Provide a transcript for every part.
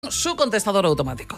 su contestador automático.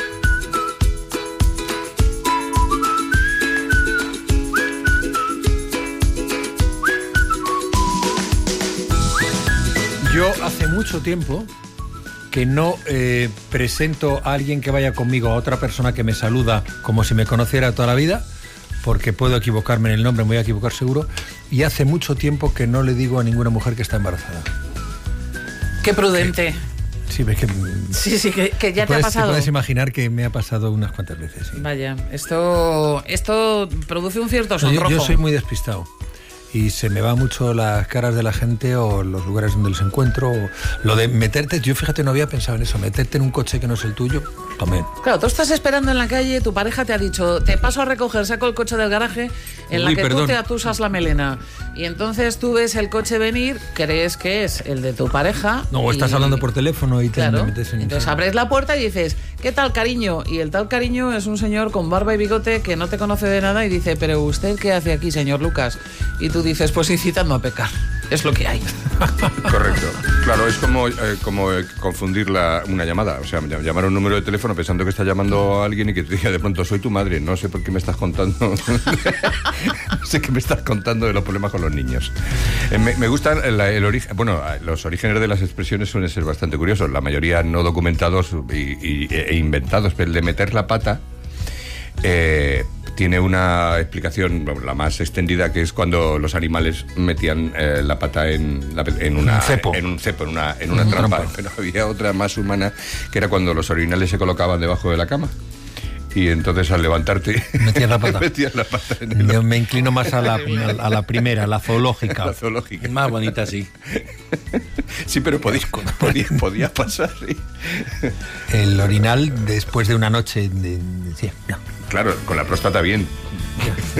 Yo hace mucho tiempo que no presento a alguien que vaya conmigo a otra persona que me saluda como si me conociera toda la vida, porque puedo equivocarme en el nombre, me voy a equivocar seguro, y hace mucho tiempo que no le digo a ninguna mujer que está embarazada. Qué prudente. Sí, ves que... Sí, que ya te ha pasado. Te puedes imaginar que me ha pasado unas cuantas veces. Sí. Vaya, esto produce un cierto sonrojo. Yo soy muy despistado. Y se me va mucho las caras de la gente o los lugares donde los encuentro. O lo de meterte, yo fíjate, no había pensado en eso, meterte en un coche que no es el tuyo, también. Claro, tú estás esperando en la calle, tu pareja te ha dicho, te paso a recoger, saco el coche del garaje, en la que tú te atusas la melena. Y entonces tú ves el coche venir, crees que es el de tu pareja. No, o estás hablando por teléfono y te metes en... Entonces abres la puerta y dices, ¿qué tal, cariño? Y el tal cariño es un señor con barba y bigote que no te conoce de nada y dice, ¿pero usted qué hace aquí, señor Lucas? Y tú dices, pues incitando a pecar. Es lo que hay. Correcto. Claro, es como confundir una llamada. O sea, llamar a un número de teléfono pensando que está llamando a alguien y que te diga de pronto, soy tu madre, no sé por qué me estás contando. No sé qué me estás contando de los problemas con los niños. Me gustan el origen. Bueno, los orígenes de las expresiones suelen ser bastante curiosos. La mayoría no documentados e inventados. Pero el de meter la pata tiene una explicación, la más extendida, que es cuando los animales metían la pata en un cepo, en una trampa. Pero había otra más humana, que era cuando los orinales se colocaban debajo de la cama. Y entonces al levantarte metías la pata. Metías la pata en el... Yo me inclino más a la primera, la zoológica. La zoológica. Más bonita, sí. Sí, pero podía pasar, sí. El orinal después de una noche de... Sí, no. Claro, con la próstata bien.